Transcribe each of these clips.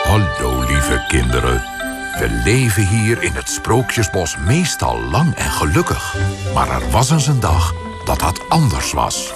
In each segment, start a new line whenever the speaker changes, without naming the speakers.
Hallo, lieve kinderen. We leven hier in het Sprookjesbos meestal lang en gelukkig. Maar er was eens een dag dat dat anders was.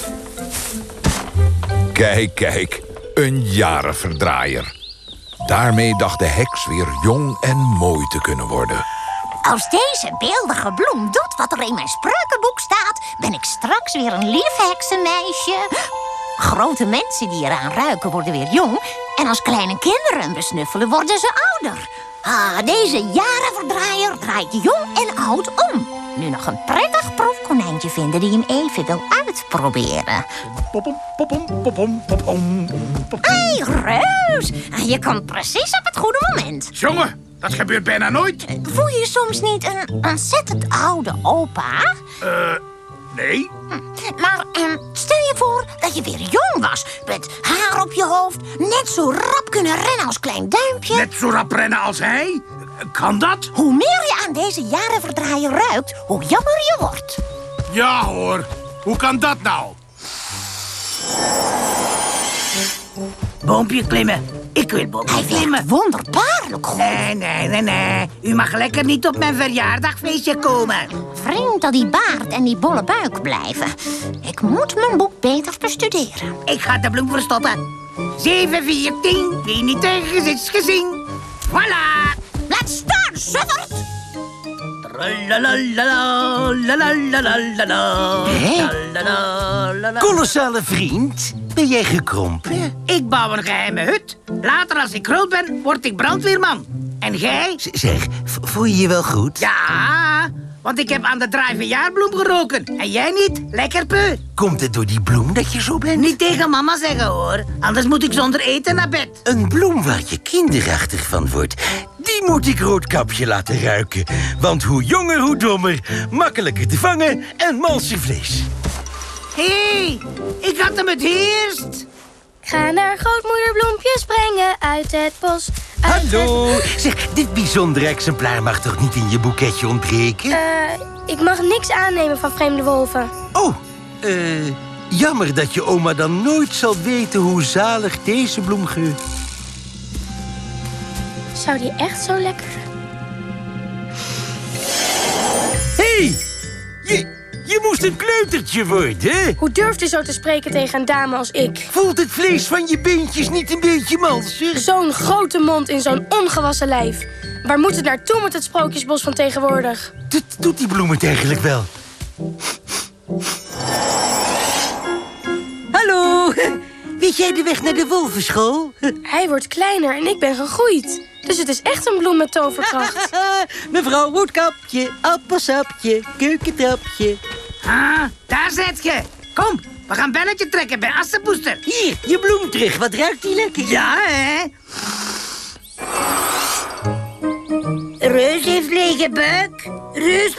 Kijk, kijk. Een jarenverdraaier. Daarmee dacht de heks weer jong en mooi te kunnen worden.
Als deze beeldige bloem doet wat er in mijn spreukenboek staat, ben ik straks weer een lief heksenmeisje. Grote mensen die eraan ruiken worden weer jong. En als kleine kinderen hem besnuffelen worden ze ouder. Deze jarenverdraaier draait jong en oud om. Nu nog een prettig proefkonijntje vinden die hem even wil uitproberen. Hé, Reus! Je komt precies op het goede moment.
Jongen, dat gebeurt bijna nooit.
Voel je soms niet een ontzettend oude opa?
Nee.
Maar stel je voor dat je weer jong was. Met haar op je hoofd. Net zo rap kunnen rennen als klein duimpje.
Net zo rap rennen als hij? Kan dat?
Hoe meer je aan deze jarenverdraaier ruikt, hoe jonger je wordt.
Ja hoor. Hoe kan dat nou?
Boompje klimmen. Ik wil boompje
Hij
klimmen.
werkt wonderbaarlijk goed.
Nee. U mag lekker niet op mijn verjaardagfeestje komen.
Vreemd dat die baard en die bolle buik blijven. Ik moet mijn boek beter bestuderen.
Ik ga de bloem verstoppen. 7, 4, 10. Wie niet tegen is gezien. Voilà.
Laat staan, suffert!
Kolossale vriend, ben jij gekrompen?
Ik bouw een geheime hut. Later als ik groot ben, word ik brandweerman. En jij?
Zeg, voel je je wel goed?
Ja, want ik heb aan de draai van jaarbloem geroken. En jij niet? Lekker peu.
Komt het door die bloem dat je zo bent?
Niet tegen mama zeggen, hoor. Anders moet ik zonder eten naar bed.
Een bloem waar je kinderachtig van wordt. Die moet ik Roodkapje laten ruiken. Want hoe jonger, hoe dommer. Makkelijker te vangen en malser vlees.
Hé, ik had hem het eerst.
Ga naar grootmoeder bloempjes brengen uit het bos.
Hallo. Zeg, dit bijzondere exemplaar mag toch niet in je boeketje ontbreken?
Ik mag niks aannemen van vreemde wolven.
Oh, jammer dat je oma dan nooit zal weten hoe zalig deze bloem geurt.
Zou die echt zo lekker...
Hé, je moest een kleutertje worden.
Hoe durft u zo te spreken tegen een dame als ik?
Voelt het vlees van je beentjes niet een beetje malser?
Zo'n grote mond in zo'n ongewassen lijf. Waar moet het naartoe met het Sprookjesbos van tegenwoordig?
Doet die bloem het eigenlijk wel? Hallo, weet jij de weg naar de wolvenschool?
Hij wordt kleiner en ik ben gegroeid. Dus het is echt een bloem met toverkracht.
Mevrouw Roodkapje, appelsapje, keukentrapje.
Daar zit je. Kom, we gaan belletje trekken bij Assenpoester.
Hier, je bloem terug. Wat ruikt die lekker?
Ja, hè? Reus heeft lege buik. Reus